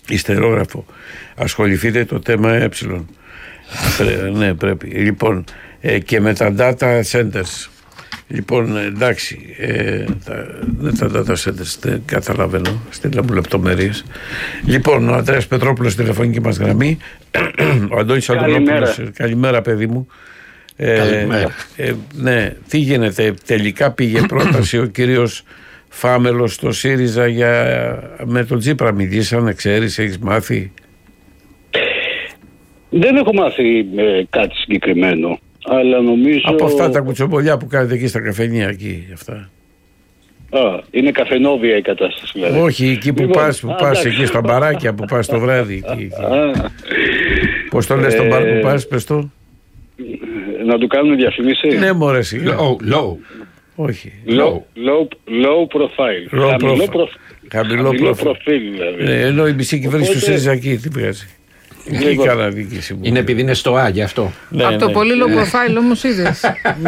ιστερόγραφο. Ασχοληθείτε το θέμα ναι, πρέπει. Λοιπόν, και με τα data centers. Λοιπόν, εντάξει, τα data centers δεν καταλαβαίνω, στείλα μου λεπτομέρειες. Λοιπόν, ο Ανδρέας Πετρόπουλος στη τηλεφωνική μας γραμμή. Ο Αντώνης Αντωνόπουλος, καλημέρα παιδί μου. Ναι, τι γίνεται, τελικά πήγε πρόταση ο κύριος Φάμελος στο ΣΥΡΙΖΑ με τον Τσίπρα, μιλήσανε, ξέρεις, έχεις μάθει? Δεν έχω μάθει κάτι συγκεκριμένο, αλλά νομίζω... Από αυτά τα κουτσομπολιά που κάνετε εκεί στα καφενεία εκεί, αυτά. Είναι καφενόβια η κατάσταση δηλαδή. Όχι, εκεί που πας εκεί στα μπαράκια που πας το βράδυ. Πώς το λες τον μπαρ που πας, πες το? Να του κάνουμε διαφήμιση. Ναι μωρέ, low. Όχι. Low profile. Χαμηλό προφίλ δηλαδή. Ενώ η μισή κυβέρνηση του ΣΥΡΙΖΑ εκεί τι βγάζει. Εκεί κάνα δίκηση μου. Είναι επειδή είναι στο Α, γι' αυτό. Από το πολύ low profile όμως είδες.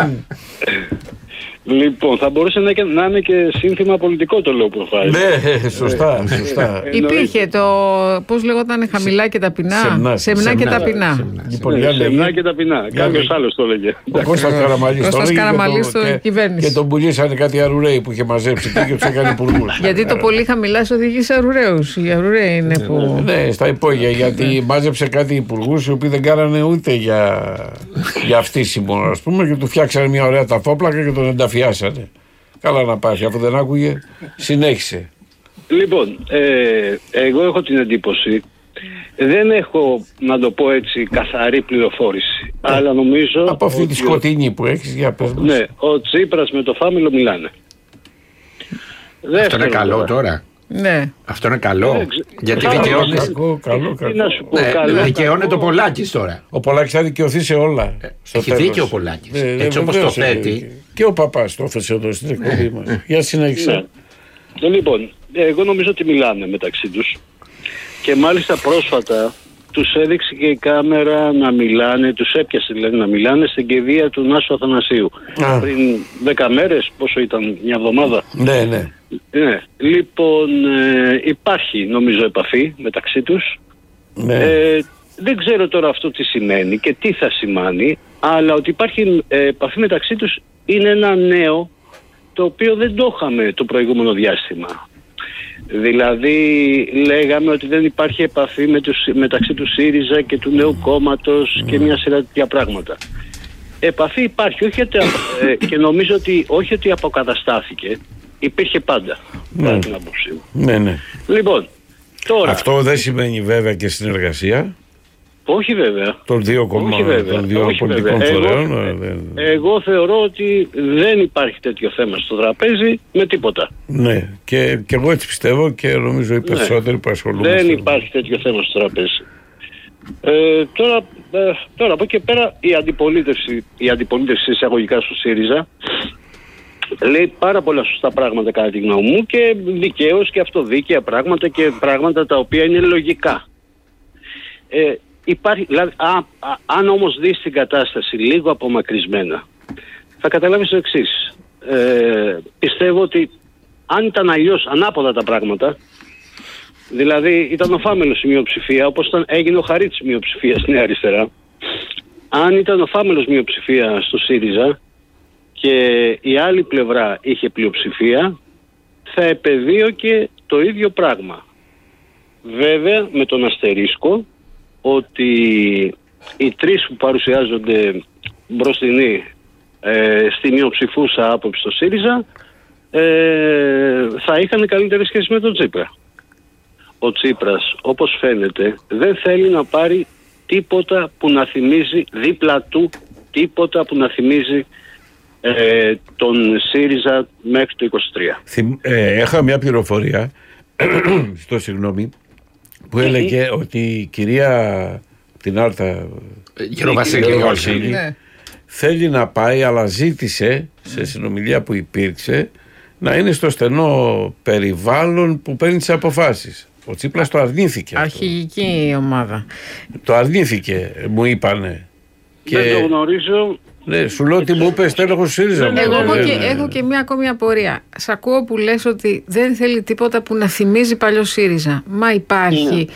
Λοιπόν, θα μπορούσε να είναι και σύνθημα πολιτικό το low profile. Ναι, σωστά. Υπήρχε το, πώς λεγόταν, χαμηλά και ταπεινά. Σεμνά και ταπεινά. Σεμνά και ταπεινά. Κάποιος άλλος το έλεγε. Ο Κώστας Καραμαλής το κυβέρνηση. Και τον πουλήσανε κάτι αρουραίοι που είχε μαζέψει και τους έκανε υπουργούς. Γιατί το πολύ χαμηλά σε οδηγεί σε αρουραίους. Οι αρουραίοι είναι που... Ναι, στα υπόγεια, γιατί μάζεψε κάτι υπουργούς οι οποίοι δεν κάνανε ούτε για φτύσιμο, ας πούμε, και του φτιάξανε μια ωραία ταφόπλακα και τον ενταφιάσανε. Καλά να πάει, αφού δεν άκουγε, συνέχισε. Λοιπόν, εγώ έχω την εντύπωση, δεν έχω, να το πω έτσι, καθαρή πληροφόρηση, αλλά νομίζω... Από αυτή τη σκοτεινή που έχεις, για πες μας. Ναι, ο Τσίπρας με το Φάμελο μιλάνε. Αυτό είναι καλό τώρα. Ναι. Αυτό είναι καλό. Γιατί δικαιώνει. Καλό. Δικαιώνεται ο Πολάκης τώρα. Ο Πολάκης θα δικαιωθεί σε όλα. Έχει δίκιο ο Πολάκης. Έτσι όπως το θέτει. Και ο παπάς το έφεσε εδώ στην εκπομπή μας. Για συνέχισε. Λοιπόν, εγώ νομίζω ότι μιλάνε μεταξύ τους. Και μάλιστα πρόσφατα τους έδειξε και η κάμερα να μιλάνε, τους έπιασε δηλαδή να μιλάνε στην κηδεία του Νάσου Αθανασίου. Πριν 10 μέρες, πόσο ήταν, μια εβδομάδα. Ναι. Λοιπόν, υπάρχει νομίζω επαφή μεταξύ τους. Ναι. Δεν ξέρω τώρα αυτό τι σημαίνει και τι θα σημάνει, αλλά ότι υπάρχει επαφή μεταξύ τους είναι ένα νέο το οποίο δεν το είχαμε το προηγούμενο διάστημα. Δηλαδή λέγαμε ότι δεν υπάρχει επαφή μεταξύ του ΣΥΡΙΖΑ και του νέου κόμματος και μια σειρά τέτοια πράγματα. Επαφή υπάρχει, και νομίζω ότι όχι ότι αποκαταστάθηκε, υπήρχε πάντα. Ναι. Την άποψή μου. Ναι. Λοιπόν, τώρα... Αυτό δεν σημαίνει βέβαια και συνεργασία. Όχι βέβαια. Των δύο πολιτικών φορέων. Εγώ θεωρώ ότι δεν υπάρχει τέτοιο θέμα στο τραπέζι με τίποτα. Ναι, και εγώ έτσι πιστεύω και νομίζω οι περισσότεροι που ασχολούνται. Δεν υπάρχει τέτοιο θέμα στο τραπέζι. Τώρα από εκεί πέρα η αντιπολίτευση εισαγωγικά στο ΣΥΡΙΖΑ λέει πάρα πολλά σωστά πράγματα κατά τη γνώμη μου και δικαίως και αυτοδίκαια πράγματα και πράγματα τα οποία είναι λογικά. Υπάρχει, δηλαδή, αν όμως δεις την κατάσταση λίγο απομακρυσμένα, θα καταλάβεις το εξής. Πιστεύω ότι αν ήταν αλλιώς ανάποδα τα πράγματα, δηλαδή ήταν ο Φάμελος η μειοψηφία, όπως έγινε ο Χαρίτης μειοψηφία στη Νέα Αριστερά, αν ήταν ο Φάμελος μειοψηφία στο ΣΥΡΙΖΑ και η άλλη πλευρά είχε πλειοψηφία, θα επεδίωκε το ίδιο πράγμα. Βέβαια με τον αστερίσκο ότι οι τρεις που παρουσιάζονται μπροστινοί στη μειοψηφούσα άποψη στο ΣΥΡΙΖΑ θα είχαν καλύτερη σχέση με τον Τσίπρα. Ο Τσίπρας, όπως φαίνεται, δεν θέλει να πάρει τίποτα που να θυμίζει δίπλα του, τίποτα που να θυμίζει τον ΣΥΡΙΖΑ μέχρι το 23. Έχα μια πληροφορία που έλεγε ότι η κυρία την Άρτα Γεροβασίλη θέλει να πάει, αλλά ζήτησε σε συνομιλία που υπήρξε να είναι στο στενό περιβάλλον που παίρνει τις αποφάσεις. Ο Τσίπρας το αρνήθηκε. Αρχηγική ομάδα. Το αρνήθηκε, μου είπανε. Δεν το γνωρίζω. Ναι, σου λέω ότι μου είπες τέλεχος ΣΥΡΙΖΑ. Εγώ έχω και μια ακόμη απορία. Σ' ακούω που λες ότι δεν θέλει τίποτα που να θυμίζει παλιό ΣΥΡΙΖΑ. Μα υπάρχει